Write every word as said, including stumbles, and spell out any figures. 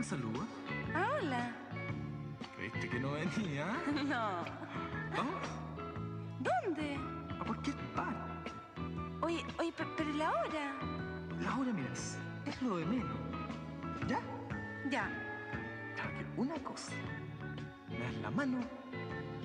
me saluda? Ah, hola. ¿Creíste que no venía? No. Vamos. ¿Dónde? ¿A cualquier parte? Oye, oye, pe- pero ¿y la hora? La hora, mira, es, es lo de menos. ¿Ya? Ya. Claro que una cosa. Me das la mano